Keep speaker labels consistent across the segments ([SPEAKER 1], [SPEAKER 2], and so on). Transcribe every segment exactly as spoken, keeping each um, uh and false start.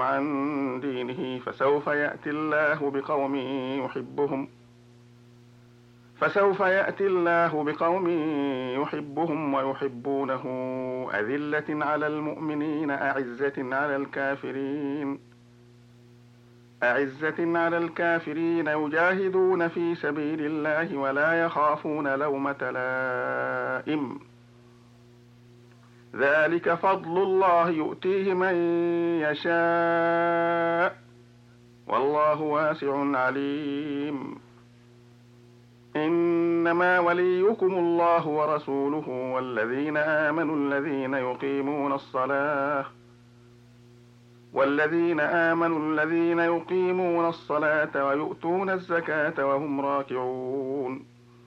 [SPEAKER 1] عن دينه فسوف يأتي الله بقوم يحبهم فسوف يأتي الله بقوم يحبهم ويحبونه أذلة على المؤمنين أعزة على الكافرين أعزة على الكافرين يجاهدون في سبيل الله ولا يخافون لومة لائم ذلك فضل الله يؤتيه من يشاء والله واسع عليم إنما وليكم الله ورسوله والذين آمنوا الذين يقيمون الصلاة والذين آمنوا الذين يقيمون الصلاة ويؤتون الزكاة وهم راكعون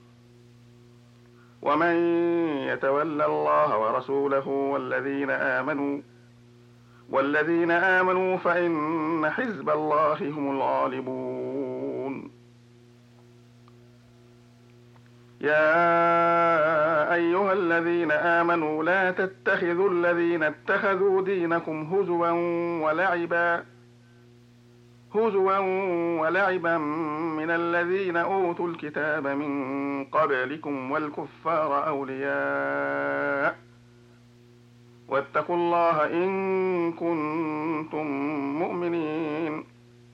[SPEAKER 1] ومن يتول الله ورسوله والذين آمنوا والذين آمنوا فإن حزب الله هم الغالبون يا أيها الذين آمنوا لا تتخذوا الذين اتخذوا دينكم هزوا ولعبا هزوا ولعبا من الذين أوتوا الكتاب من قبلكم والكفار أولياء واتقوا الله إن كنتم مؤمنين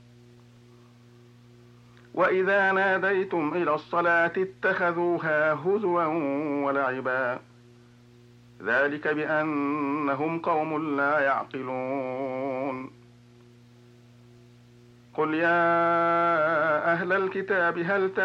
[SPEAKER 1] وإذا ناديتم إلى الصلاة اتخذوها هزوا ولعبا ذلك بأنهم قوم لا يعقلون قل يا أهل الكتاب هل